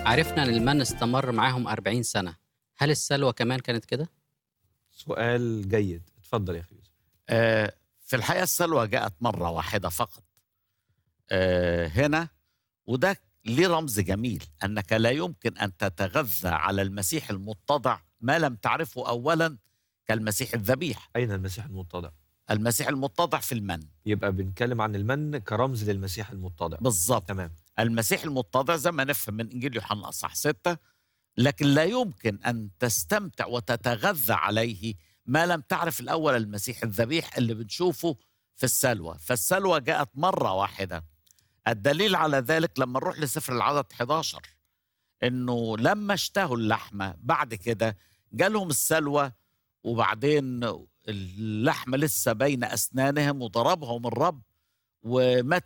عرفنا إن المَن استمر معاهم 40 سنة، هل السلوى كمان كانت كده؟ سؤال جيد، اتفضل يا أخي يوسف. في الحقيقة السلوى جاءت مرة واحدة فقط هنا، وده ليه رمز جميل أنك لا يمكن أن تتغذى على المسيح المتضع ما لم تعرفه أولا كالمسيح الذبيح. أين المسيح المتضع؟ المسيح المتضع في المن. يبقى بنتكلم عن المن كرمز للمسيح المتضع. بالظبط. تمام. المسيح المتضع زي ما نفهم من إنجيل يوحنا أصحاح 6، لكن لا يمكن أن تستمتع وتتغذى عليه ما لم تعرف الأول المسيح الذبيح اللي بنشوفه في السلوى. فالسلوى جاءت مرة واحدة. الدليل على ذلك لما نروح لسفر العدد 11، إنه لما اشتهوا اللحمة بعد كده جالهم السلوى، وبعدين اللحمة لسه بين أسنانهم وضربهم الرب ومات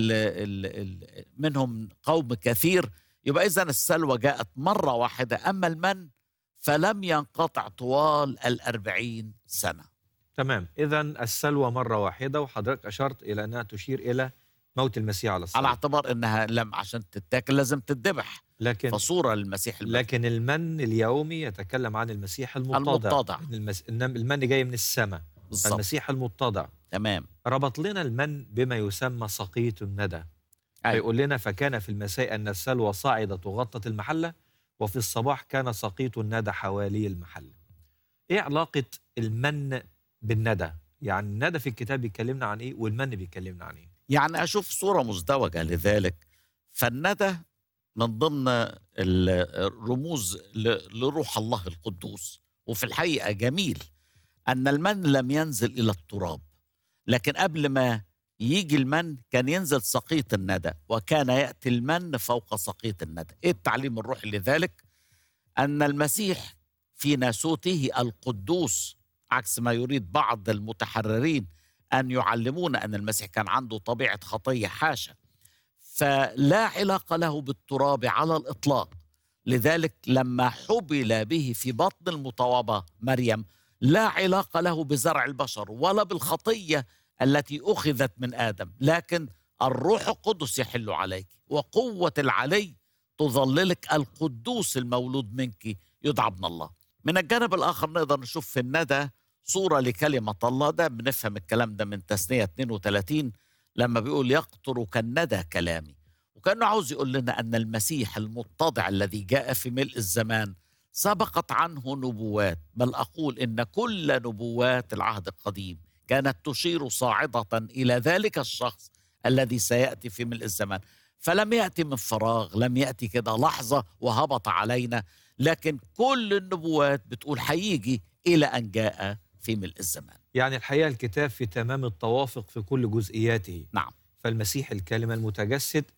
منهم قوم كثير. يبقى إذن السلوى جاءت مرة واحدة، أما المن فلم ينقطع طوال 40 سنة. تمام، إذن السلوى مرة واحدة، وحضرتك أشرت إلى أنها تشير إلى موت المسيح على على الصليب. اعتبار إنها عشان تتاكل لازم تتذبح، لكن فصورة للمسيح لكن المن اليومي يتكلم عن المسيح المتضع. المن جاي من السماء. بالظبط. المسيح المتضع. تمام. ربط لنا المن بما يسمى سقيط الندى. أيوة. فيقول لنا: فكان في المساء أن السلوى صعدت وغطت المحلة، وفي الصباح كان سقيط الندى حوالي المحلة. إيه علاقة المن بالندى؟ يعني الندى في الكتاب بيكلمنا عن إيه، والمن بيكلمنا عن إيه؟ يعني أشوف صورة مزدوجة لذلك. فالندى من ضمن الرموز لروح الله القدوس، وفي الحقيقة جميل أن المن لم ينزل إلى التراب، لكن قبل ما يجي المن كان ينزل سقيط الندى، وكان يأتي المن فوق سقيط الندى. إيه التعليم الروحي لذلك؟ أن المسيح في ناسوته القدوس، عكس ما يريد بعض المتحررين أن يعلمون أن المسيح كان عنده طبيعة خطية، حاشا، فلا علاقة له بالتراب على الإطلاق. لذلك لما حبل به في بطن المطوبة مريم لا علاقة له بزرع البشر ولا بالخطية التي أخذت من آدم، لكن الروح القدس يحل عليك، وقوة العلي تظللك، القدوس المولود منك يدعى ابن الله. من الجانب الآخر نقدر نشوف في الندى صورة لكلمة الله. ده بنفهم الكلام ده من تثنية 32 لما بيقول: يقطر كالندى كلامي. وكأنه عاوز يقول لنا أن المسيح المتضع الذي جاء في ملء الزمان سبقت عنه نبوات، بل أقول إن كل نبوات العهد القديم كانت تشير صاعدة إلى ذلك الشخص الذي سيأتي في ملء الزمان. فلم يأتي من فراغ، لم يأتي كده لحظة وهبط علينا، لكن كل النبوات بتقول هيجي إلى أن جاء في ملء الزمان. يعني الحقيقة الكتاب في تمام التوافق في كل جزئياته. نعم. فالمسيح الكلمة المتجسد